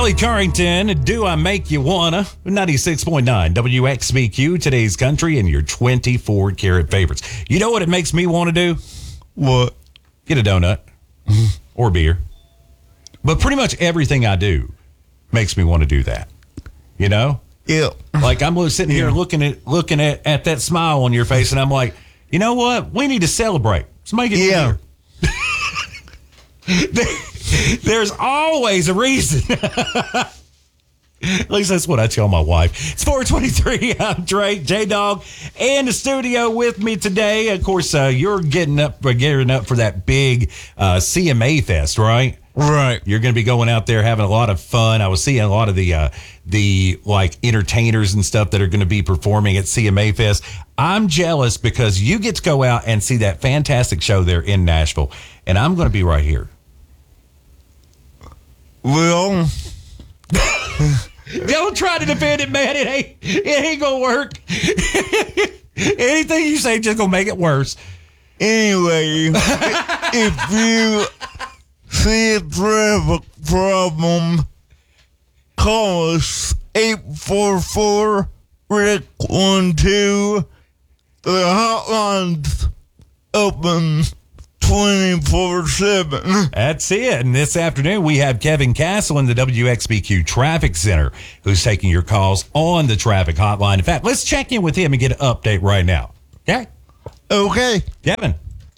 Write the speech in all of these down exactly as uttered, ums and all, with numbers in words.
Kelly Carrington, Do I Make You Wanna? ninety-six point nine W X B Q, today's country, and your twenty-four karat favorites. You know what it makes me want to do? What? Get a donut or beer. But pretty much everything I do makes me want to do that. You know? Yeah. Like I'm sitting here looking at looking at, at that smile on your face, and I'm like, you know what? We need to celebrate. Somebody get Yeah. there, There's always a reason. At least that's what I tell my wife. It's four twenty-three. I'm Drake, J-Dog, in the studio with me today. Of course, uh, you're getting up, uh, gearing up for that big uh, C M A Fest, right? Right. You're going to be going out there having a lot of fun. I was seeing a lot of the uh, the like entertainers and stuff that are going to be performing at C M A Fest. I'm jealous because you get to go out and see that fantastic show there in Nashville, and I'm going to be right here. Well, don't try to defend it, man. It ain't, it ain't going to work. Anything you say just going to make it worse. anyway, if you see a traffic problem, call us eight four four R I C one two. The hotline's open twenty-four seven. That's it. And this afternoon, we have Kevin Castle in the W X B Q Traffic Center, who's taking your calls on the traffic hotline. In fact, let's check in with him and get an update right now. Okay? Okay. Kevin.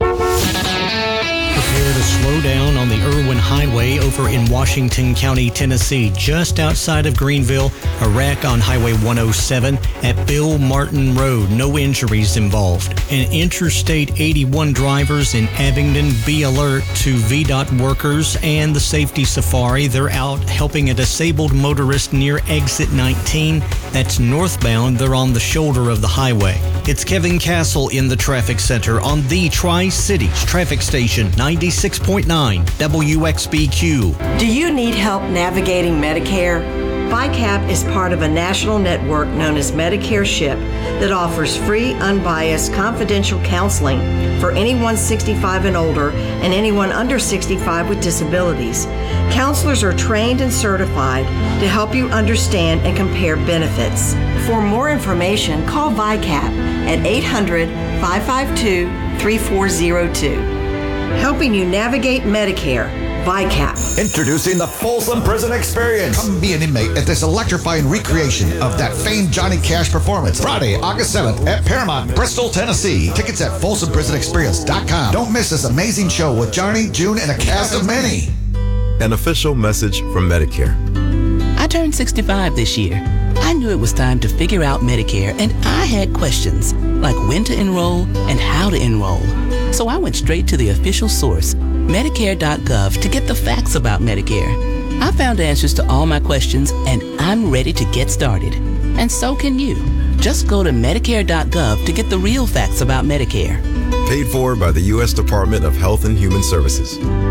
Prepare to slow down on the Irwin Highway over in Washington County, Tennessee, just outside of Greenville. A wreck on Highway one oh seven at Bill Martin Road. No injuries involved. And Interstate eighty-one drivers in Abingdon, be alert to V DOT workers and the Safety Safari. They're out helping a disabled motorist near exit nineteen. That's northbound. They're on the shoulder of the highway. It's Kevin Castle in the Traffic Center on the Tri-Cities Traffic Station, ninety-six point nine W X B Q. Do you need help navigating Medicare? V I C A P is part of a national network known as Medicare SHIP that offers free, unbiased, confidential counseling for anyone sixty-five and older and anyone under sixty-five with disabilities. Counselors are trained and certified to help you understand and compare benefits. For more information, call V I C A P at eight hundred, five five two, three four zero two. Helping you navigate Medicare, V I C A P. Introducing the Folsom Prison Experience. Come be an inmate at this electrifying recreation of that famed Johnny Cash performance. Friday, August seventh at Paramount, Bristol, Tennessee. Tickets at folsom prison experience dot com. Don't miss this amazing show with Johnny, June, and a cast of many. An official message from Medicare. I turned sixty-five this year. I knew it was time to figure out Medicare, and I had questions, like when to enroll and how to enroll. So I went straight to the official source, Medicare dot gov, to get the facts about Medicare. I found answers to all my questions, and I'm ready to get started. And so can you. Just go to Medicare dot gov to get the real facts about Medicare. Paid for by the U S Department of Health and Human Services.